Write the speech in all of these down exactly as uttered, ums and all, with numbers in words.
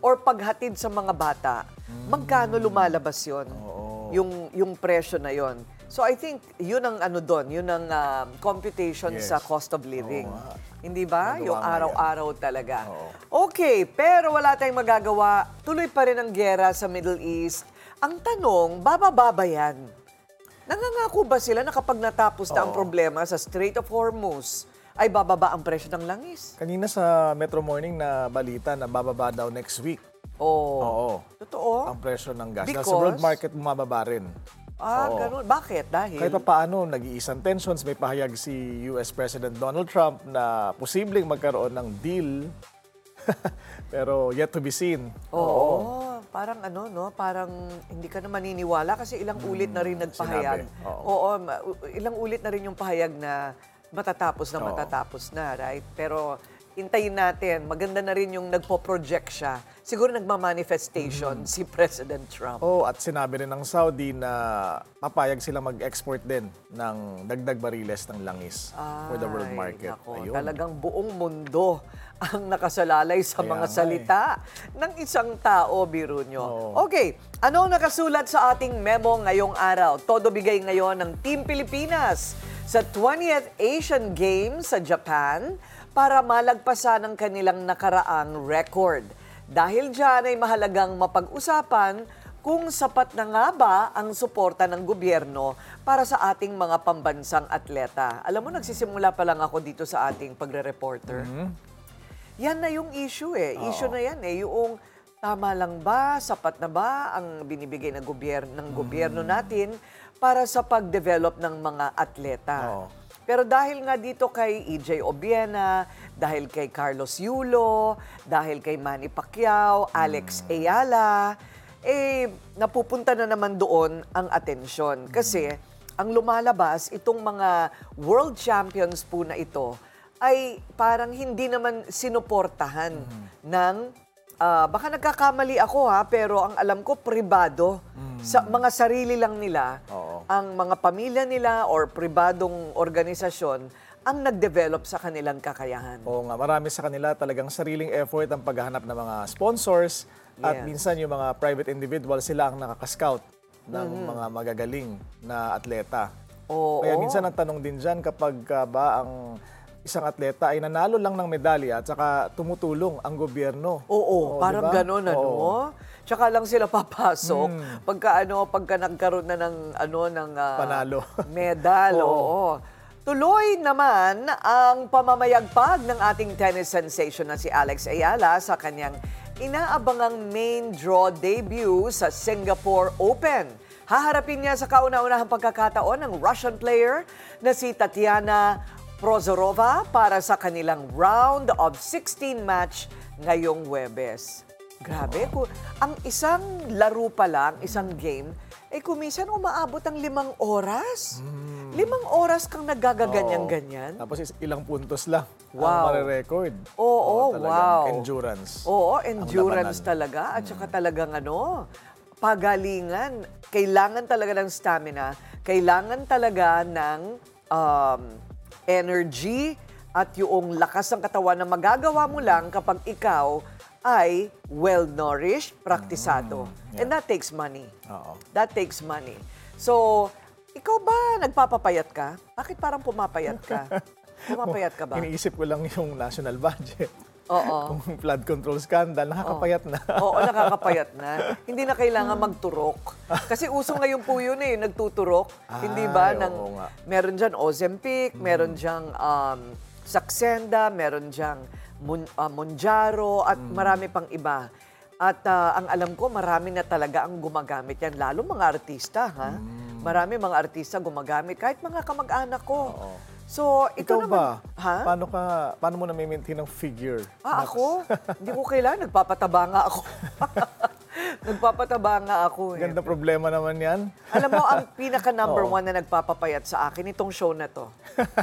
or paghatid sa mga bata, magkano lumalabas yun? Oo. Yung, yung presyo na yon. So I think yun ang ano doon, yun ang um, computation Yes. sa cost of living. Oo nga. Hindi ba? Nagawa Yung nga araw-araw talaga. Oo. Okay, pero wala tayong magagawa. Tuloy pa rin ang giyera sa Middle East. Ang tanong, bababa ba yan? Nangangako ba sila na kapag natapos na ang Oo. problema sa Strait of Hormuz, ay bababa ang presyo ng langis? Kanina sa Metro Morning na balita na bababa daw next week. Oo. Oo. Totoo? Ang presyo ng gas. Dahil Because? sa world market bumababa rin. Ah, Oo. ganun. Bakit? Dahil? Kahit pa paano, nag-iisang tensions, may pahayag si U S President Donald Trump na posibleng magkaroon ng deal. Pero yet to be seen. Oo. Parang ano, no? Parang hindi ka na maniniwala kasi ilang ulit na rin nagpahayag. sinabi. Oo. Oo, ma- ilang ulit na rin yung pahayag na matatapos na Oo. matatapos na, right? Pero hintayin natin, maganda na rin yung nagpo-project siya. Siguro nagmamanifestation si President Trump. Oh, at sinabi rin ng Saudi na papayag sila mag-export din ng dagdag bariles ng langis for the world Ay, market. nako, Ayun. talagang buong mundo ang nakasalalay sa Kaya mga nga eh. salita ng isang tao, biro nyo. Oo. Okay, ano ang nakasulat sa ating memo ngayong araw? Todo bigay ngayon ng Team Pilipinas sa twentieth Asian Games sa Japan para malagpasan ang kanilang nakaraang record. Dahil dyan ay mahalagang mapag-usapan kung sapat na nga ba ang suporta ng gobyerno para sa ating mga pambansang atleta. Alam mo, nagsisimula pa lang ako dito sa ating pagre-reporter. Yan na yung issue eh. Issue na yan eh. Yung tama lang ba, sapat na ba ang binibigay ng gobyerno, ng gobyerno natin para sa pag-develop ng mga atleta. Oo. Pero dahil nga dito kay E J Obiena, dahil kay Carlos Yulo, dahil kay Manny Pacquiao, Alex Ayala, eh napupunta na naman doon ang atensyon. Kasi ang lumalabas, itong mga world champions po na ito, ay parang hindi naman sinuportahan ng, ah, baka nagkakamali ako ha, pero ang alam ko, pribado. Sa mga sarili lang nila, Oo. ang mga pamilya nila or pribadong organisasyon ang nag-develop sa kanilang kakayahan. Oo nga, marami sa kanila talagang sariling effort ang paghahanap ng mga sponsors at Yes. minsan yung mga private individuals sila ang nakaka-scout ng Mm-hmm. mga magagaling na atleta. Oo. Kaya minsan ang tanong din dyan kapag ka ba ang isang atleta ay nanalo lang ng medalya at saka tumutulong ang gobyerno. Oo, parang diba? gano'n, ano? Oo. Tsaka lang sila papasok pagka ano, pagka nagkaroon na ng ano ng ah, Panalo. medal, Oo. oo. Tuloy naman ang pamamayagpag ng ating tennis sensation na si Alex Ayala sa kanyang inaabangang main draw debut sa Singapore Open. Haharapin niya sa kauna-unahang pagkakataon ng Russian player na si Tatiana Prozorova para sa kanilang round of sixteen match ngayong Huwebes. Grabe, ku- ang isang laro pa lang, isang game, eh kumisan umaabot ang limang oras. Limang oras kang nagagaganyan-ganyan. Tapos is- ilang puntos lang Wow. ang marirecord. Oo, talagang wow. endurance. Oo, endurance labanan. talaga. At saka talagang ano, pagalingan. Kailangan talaga ng stamina. Kailangan talaga ng um, energy at yung lakas ng katawan na magagawa mo lang kapag ikaw ay well-nourished, praktisado. yeah. And that takes money. Oo. That takes money. So, ikaw ba nagpapapayat ka? Bakit parang pumapayat ka? Pumapayat ka ba? Iniisip ko lang yung national budget. Oo. Kung flood control scandal, nakakapayat na. Oo, nakakapayat na. Hindi na kailangan magturok. Kasi uso ngayon po yun eh, nagtuturok. Hindi ba? Ay, Ng, oo nga. meron dyan Ozempic, meron dyan um, Saxenda, meron dyan Mun, uh, Monjaro, at marami pang iba. At ah, ang alam ko, marami na talaga ang gumagamit yan. Lalo mga artista, ha? Marami mga artista gumagamit. Kahit mga kamag-anak ko. Oo. So, ito Ikaw naman, ba? ha? Paano ka paano mo na maintain ang figure? Ah, ako? Hindi ko kailangan. Nagpapataba nga ako. Nagpapataba nga ako. Eh. Ganda problema naman yan. Alam mo, ang pinaka number Oo. one na nagpapapayat sa akin, itong show na to.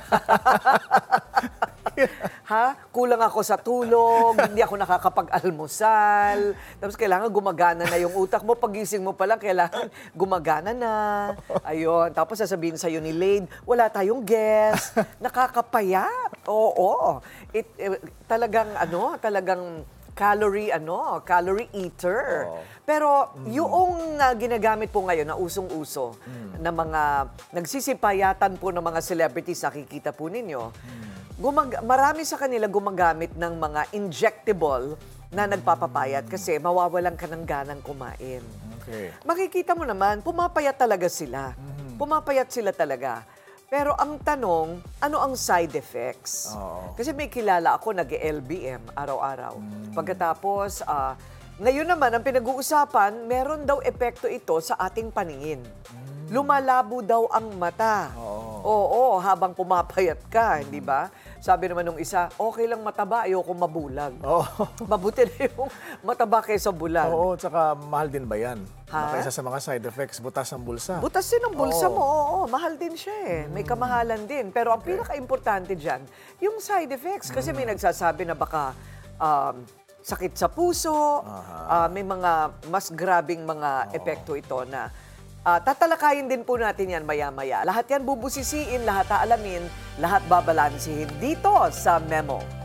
Ha? Kulang ako sa tulog, hindi ako nakakapag-almusal. Tapos kailangan gumagana na yung utak mo. Pagising mo pa lang, kailangan gumagana na. Ayun. Tapos sasabihin sa'yo ni Lade, wala tayong guest. Nakakapayat. Oo. It, eh, talagang, ano, talagang calorie ano, calorie eater. Oo. Pero yung uh, ginagamit po ngayon na usong-uso na mga nagsisipayatan po ng mga celebrities, nakikita po ninyo, gumag- marami sa kanila gumagamit ng mga injectable na nagpapapayat kasi mawawalan ka ng ganang kumain. Okay. Makikita mo naman, pumapayat talaga sila. Pumapayat sila talaga. Pero ang tanong, ano ang side effects? Oo. Kasi may kilala ako, nag-L B M araw-araw. Pagkatapos, ah, ngayon naman, ang pinag-uusapan, meron daw epekto ito sa ating paningin. Lumalabo daw ang mata. Oo. Oo, habang pumapayat ka, hindi ba? Sabi naman nung isa, okay lang mataba, ayoko mabulag. Oo. Mabuti na yung mataba kaysa bulag. Oo, tsaka mahal din ba yan? Ha? Baka isa sa mga side effects, butas ng bulsa. Butas din ang bulsa Oo. mo, oo, mahal din siya eh. May kamahalan din. Pero ang pinaka-importante dyan, yung side effects. Kasi may nagsasabi na baka um, sakit sa puso, ah, may mga mas grabing mga epekto ito na ah, tatalakayin din po natin yan maya-maya. Lahat yan bubusisiin, lahat aalamin, lahat babalansihin dito sa Memo.